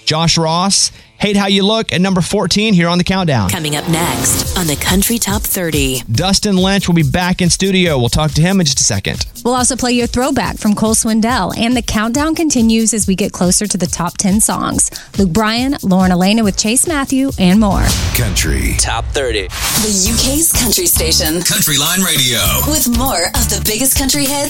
Josh Ross, Hate How You Look at number 14 here on the countdown. Coming up next on the Country Top 30. Dustin Lynch will be back in studio. We'll talk to him in just a second. We'll also play your throwback from Cole Swindell. And the countdown continues as we get closer to the top 10 songs. Luke Bryan, Lauren Elena with Chase Matthew, and more. Country Top 30. The UK's country station. Country Line Radio. With more of the biggest country hits